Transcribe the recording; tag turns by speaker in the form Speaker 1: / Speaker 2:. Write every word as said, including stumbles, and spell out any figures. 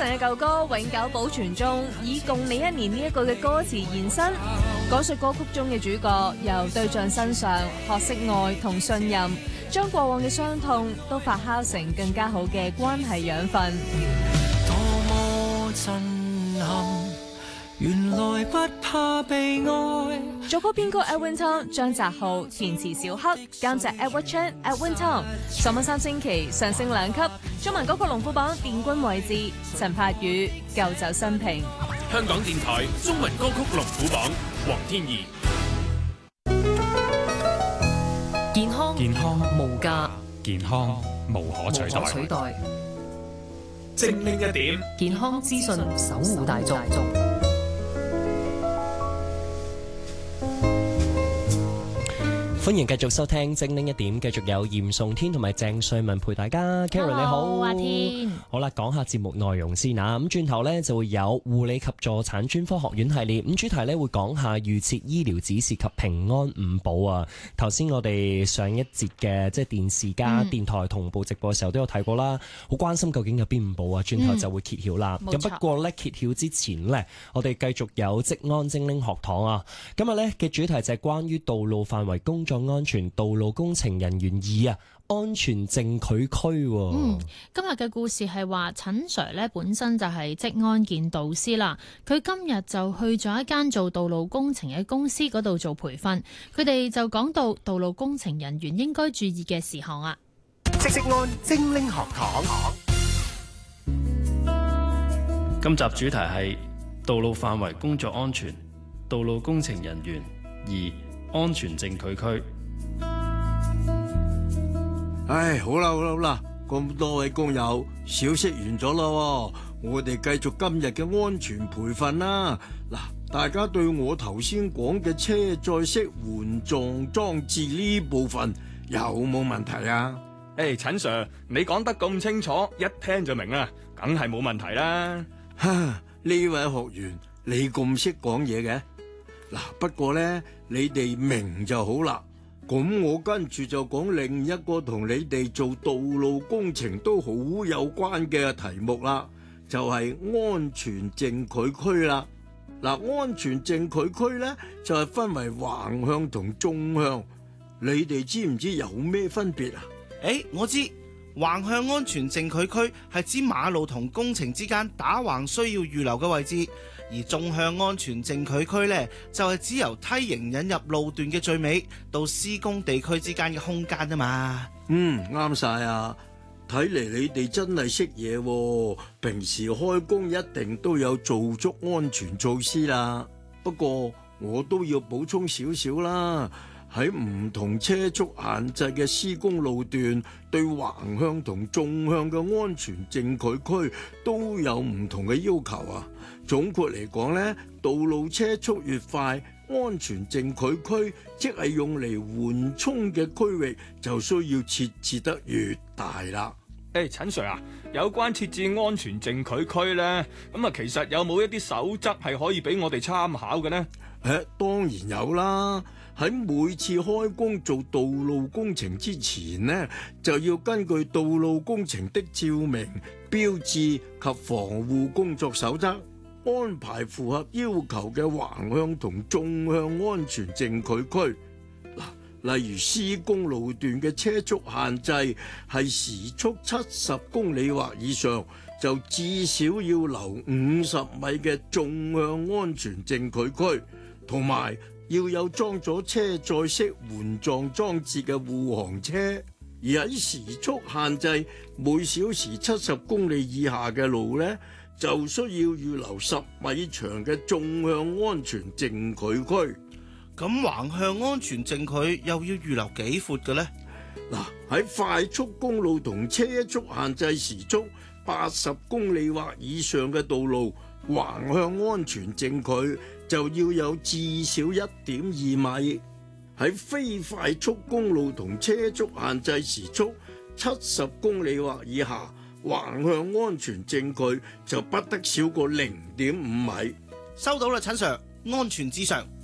Speaker 1: 嘅舊歌永久保存中，以共你一年呢一句嘅歌詞延伸，講述歌曲中嘅主角由對象身上學識愛同信任，將過往嘅傷痛都發酵成更加好嘅關係養分。
Speaker 2: 多麼震撼，原來不怕被愛。
Speaker 1: 作曲編曲 Edwin Tom， 張澤浩填詞小黑，監製 Edward Chan、Edwin Tom。上網三星期上升兩級，中文歌曲龍虎榜殿軍位置，陳柏宇舊酒新瓶。
Speaker 3: 香港電台中文歌曲龍虎榜，黃天怡。
Speaker 4: 健康
Speaker 5: 健康
Speaker 4: 無價，
Speaker 5: 健康無可取代。
Speaker 4: 取代
Speaker 3: 精靈一點，
Speaker 4: 健康資訊守護大眾。
Speaker 6: 歡迎繼續收聽精靈一點，繼續有嚴崇天同埋鄭瑞文陪大家。Karen 你好，
Speaker 1: 阿天。
Speaker 6: 好啦，講下節目內容先啊。咁轉頭呢就會有護理及助產專科學院系列。咁主題呢會講下預設醫療指示及平安五寶啊。頭先我哋上一節嘅即係電視加電台同步直播嘅時候都有睇過啦，好關心究竟有邊五寶啊。轉頭就會揭曉啦。咁、嗯、不過呢，揭曉之前呢，我哋繼續有職安精靈學堂啊。今日呢嘅主題就係關於道路範圍工作安全，道路工程人員二啊，安全正距區。
Speaker 7: 嗯，今日嘅故事係話陳 Sir 咧本身就係職安健導師啦，佢今日就去咗一間做道路工程嘅公司嗰度做培訓，佢哋就講到道路工程人員應該注意嘅事項啊。
Speaker 8: 職安精靈學堂，
Speaker 9: 今集主題係道路範圍工作安全，道路工程人員二，安全正距區。
Speaker 10: 唉，好啦好啦好啦，咁多位工友，小息完咗啦，我哋繼續今日嘅安全培訓啦。嗱，大家對我頭先講嘅車載式緩撞裝置呢部分有冇問題啊？
Speaker 3: 誒，陳 Sir， 你講得咁清楚，一聽就明啦，梗係冇問題啦。
Speaker 10: 哈，呢位學員，你咁識講嘢嘅？嗱，不過咧，你哋明就好啦。咁我跟住就講另一個同你哋做道路工程都好有關嘅題目啦，就係安全正距區啦。嗱，安全正距區咧就係分為橫向同縱向，你哋知唔知有咩分別啊？
Speaker 11: 誒，我知，橫向安全正距區係指馬路同工程之間打橫需要預留嘅位置。而縱向安全正距區呢，就係指由梯形引入路段嘅最尾到施工地區之間嘅空間啊嘛。
Speaker 10: 嗯，啱晒啊！睇嚟你哋真係識嘢喎，平時開工一定都有做足安全措施啦。不過我都要補充少少啦。喺唔同車速限制嘅施工路段，對橫向同縱向嘅安全正距區都有唔同嘅要求啊。總括嚟講呢，道路車速越快，安全正距區即係用嚟緩衝嘅區域，就需要設置得越大啦。
Speaker 3: 誒，陳 Sir 啊，有關設置安全正距區呢，咁啊，其實有冇一啲守則係可以俾我哋參考嘅呢？
Speaker 10: 誒，當然有啦。喺每次開工做道路工程之前呢，就要根據道路工程的照明、標誌及防護工作守則，安排符合要求嘅橫向同縱向安全正距區。嗱，例如施工路段嘅車速限制係時速七十公里或以上，就至少要留五十米嘅縱向安全正距區，同埋要有裝咗車載式緩撞裝置嘅護航車，而喺時速限制每小時七十公里以下嘅路呢，就需要預留十米長嘅縱向安全正距區。
Speaker 11: 咁橫向安全正距又要預留幾闊嘅呢？
Speaker 10: 嗱，喺快速公路同車速限制時速八十公里或以上嘅道路，橫向安全正距就要有至少一點二米。喺非快速公路同車速限制時速七十公里或以下，橫向安全正距就不得少過零點五米。
Speaker 11: 收到啦，陳 Sir， 安全至上。